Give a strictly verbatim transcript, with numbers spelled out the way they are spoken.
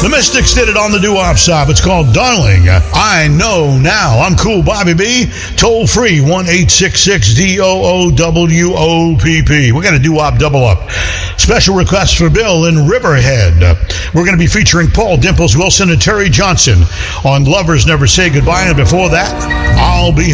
The Mystics did it on the doo-wop side. It's called Darling. I Know Now. I'm Cool Bobby B. Toll free, one eight six six D O O W O P P. We got a doo-wop double up. Special request for Bill in Riverhead. We're going to be featuring Paul Dimples Wilson and Terry Johnson on Lovers Never Say Goodbye. And before that, I'll Be